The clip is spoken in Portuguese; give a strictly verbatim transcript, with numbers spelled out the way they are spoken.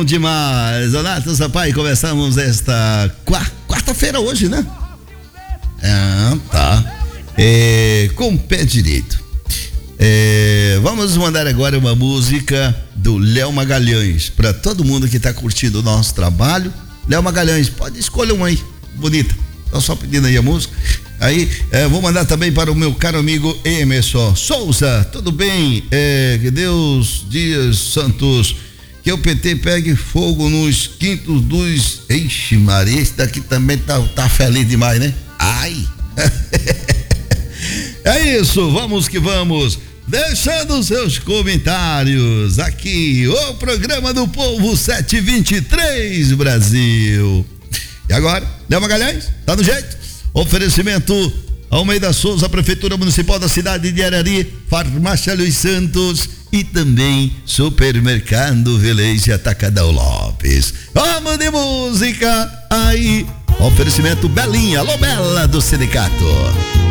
demais. Donato Sampaio, começamos esta quarta-feira hoje, né? Ah, tá. É, com o pé direito. É, vamos mandar agora uma música do Léo Magalhães para todo mundo que tá curtindo o nosso trabalho. Léo Magalhães, pode escolher uma aí, bonita. Tô só pedindo aí a música. Aí, é, vou mandar também para o meu caro amigo Emerson Souza. Tudo bem? É, que Deus, dias santos, que o P T pegue fogo nos quintos dos... Ixi, Maria, esse daqui também tá, tá feliz demais, né? Ai! É isso, vamos que vamos. Deixando seus comentários aqui, o programa do Povo sete e vinte e três Brasil. E agora, Léo Magalhães, tá no jeito? Oferecimento Almeida Souza, Prefeitura Municipal da cidade de Arari, Farmácia Luiz Santos e também Supermercado Veleise Atacadão Lopes. Vamos de música aí. Oferecimento Belinha, alô Bela do Sindicato.